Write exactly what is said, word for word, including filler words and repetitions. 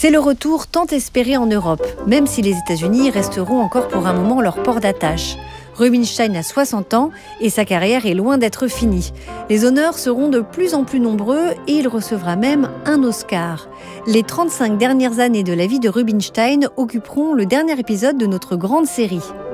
C'est le retour tant espéré en Europe, même si les États-Unis resteront encore pour un moment leur port d'attache. Rubinstein a soixante ans et sa carrière est loin d'être finie. Les honneurs seront de plus en plus nombreux et il recevra même un Oscar. Les trente-cinq dernières années de la vie de Rubinstein occuperont le dernier épisode de notre grande série.